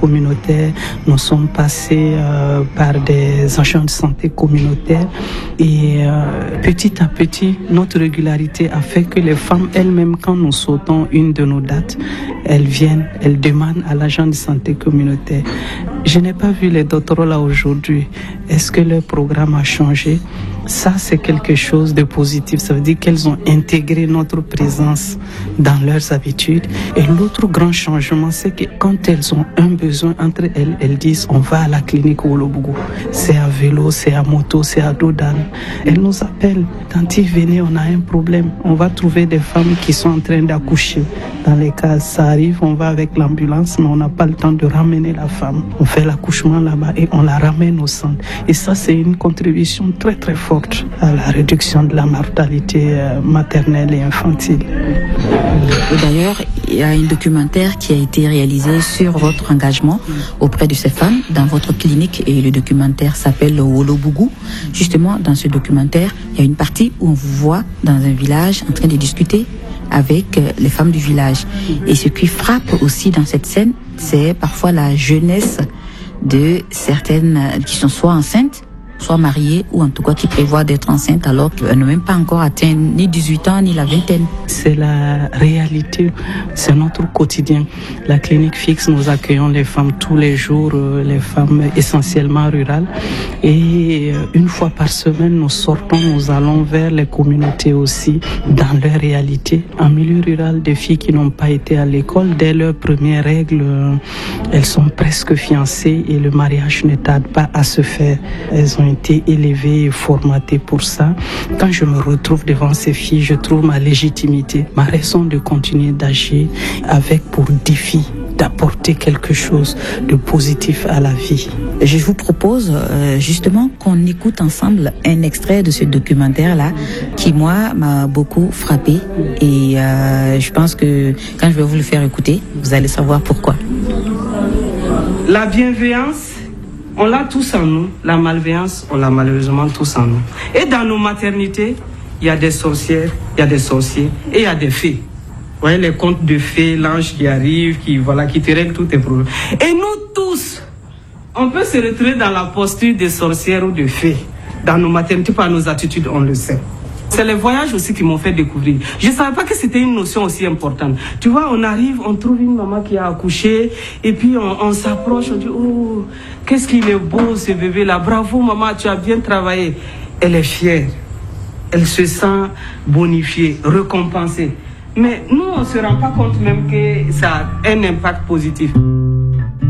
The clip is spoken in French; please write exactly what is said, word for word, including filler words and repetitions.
communautaire, nous sommes passés euh, par des agents de santé communautaires et euh, petit à petit, notre régularité a fait que les femmes elles-mêmes, quand nous sautons une de nos dates, elles viennent, elles demandent à l'agent de santé communautaire. Je n'ai pas vu les doctorats là aujourd'hui. Est-ce que leur programme a changé? Ça, c'est quelque chose de positif. Ça veut dire qu'elles ont intégré notre présence dans leurs habitudes. Et l'autre grand changement, c'est que quand elles ont un besoin entre elles, elles disent on va à la clinique Wolobougou. C'est à vélo, c'est à moto, c'est à dos d'âne. Elles nous appellent. Tanti, venez, on a un problème. On va trouver des femmes qui sont en train d'accoucher. Dans les cas, ça arrive, on va avec l'ambulance, mais on n'a pas le temps de ramener la femme. On fait l'accouchement là-bas et on la ramène au centre. Et ça, c'est une contribution très très forte à la réduction de la mortalité maternelle et infantile. D'ailleurs, il y a un documentaire qui a été réalisé sur votre engagement auprès de ces femmes dans votre clinique et le documentaire s'appelle Wolobougou. Justement, dans ce documentaire, il y a une partie où on vous voit dans un village en train de discuter avec les femmes du village. Et ce qui frappe aussi dans cette scène, c'est parfois la jeunesse de certaines qui sont soit enceintes, soit mariées ou en tout cas qui prévoient d'être enceintes alors qu'elles n'ont même pas encore atteint ni dix-huit ans ni la vingtaine. C'est la réalité, c'est notre quotidien. La clinique fixe, nous accueillons les femmes tous les jours, les femmes essentiellement rurales. Et une fois par semaine, nous sortons, nous allons vers les communautés aussi, dans leur réalité. En milieu rural, des filles qui n'ont pas été à l'école, dès leurs premières règles, elles sont presque fiancées et le mariage ne tarde pas à se faire. Elles ont été élevées et formatées pour ça. Quand je me retrouve devant ces filles, je trouve ma légitimité, ma raison de continuer d'agir avec pour défi d'apporter quelque chose de positif à la vie. Je vous propose euh, justement qu'on écoute ensemble un extrait de ce documentaire-là qui, moi, m'a beaucoup frappé et euh, je pense que quand je vais vous le faire écouter, vous allez savoir pourquoi. La bienveillance, on l'a tous en nous. La malveillance, on l'a malheureusement tous en nous. Et dans nos maternités, il y a des sorcières, il y a des sorciers et il y a des fées. Vous voyez les contes de fées, l'ange qui arrive, qui, voilà, qui te règle tous tes problèmes. Et nous tous, on peut se retrouver dans la posture des sorcières ou de fées. Dans nos maternités, par nos attitudes, on le sait. C'est les voyages aussi qui m'ont fait découvrir. Je ne savais pas que c'était une notion aussi importante. Tu vois, on arrive, on trouve une maman qui a accouché, et puis on, on s'approche, on dit, oh, qu'est-ce qu'il est beau ce bébé-là, bravo maman, tu as bien travaillé. Elle est fière, elle se sent bonifiée, récompensée. Mais nous, on ne se rend pas compte même que ça a un impact positif.